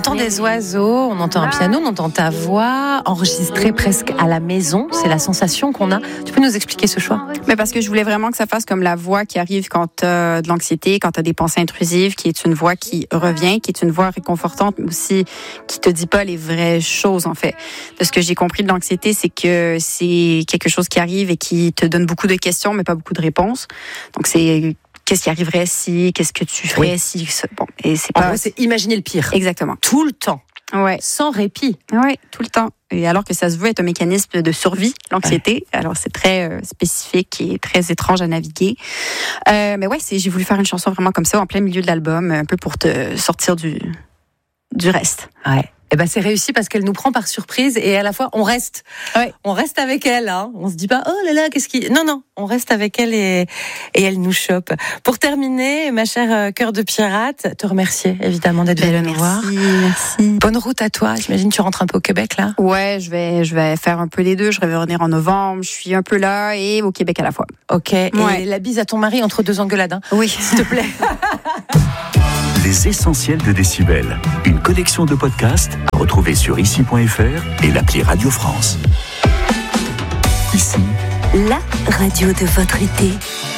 entend des oiseaux, on entend un piano, on entend ta voix enregistrée presque à la maison. C'est la sensation qu'on a. Tu peux nous expliquer ce choix? Mais parce que je voulais vraiment que ça fasse comme la voix qui arrive quand tu as de l'anxiété, quand tu as des pensées intrusives, qui est une voix qui revient, qui est une voix réconfortante, mais aussi qui te dit pas les vraies choses, en fait. De ce que j'ai compris de l'anxiété, c'est que c'est quelque chose qui arrive et qui te donne beaucoup de questions, mais pas beaucoup de réponses. Donc, c'est qu'est-ce qui arriverait si, qu'est-ce que tu ferais si... Bon, et c'est pas... En gros, c'est imaginer le pire. Exactement. Tout le temps. Ouais. Sans répit. Oui, tout le temps. Et alors que ça se veut être un mécanisme de survie, l'anxiété. Ouais. Alors, c'est très spécifique et très étrange à naviguer. Mais ouais, j'ai voulu faire une chanson vraiment comme ça, en plein milieu de l'album, un peu pour te sortir du reste. Ouais. Eh ben, c'est réussi parce qu'elle nous prend par surprise et à la fois, on reste. Ouais. On reste avec elle, hein. On se dit pas, oh là là, qu'est-ce qui... Non, on reste avec elle et elle nous chope. Pour terminer, ma chère cœur de pirate, te remercier évidemment d'être venue nous voir. Merci. Bonne route à toi. J'imagine que tu rentres un peu au Québec, là? Ouais, je vais faire un peu les deux. Je vais revenir en novembre. Je suis un peu là et au Québec à la fois. Ok. Et la bise à ton mari entre deux engueulades, hein. Oui. S'il te plaît. Les essentiels de Décibel, une collection de podcasts à retrouver sur ici.fr et l'appli Radio France. Ici, la radio de votre été.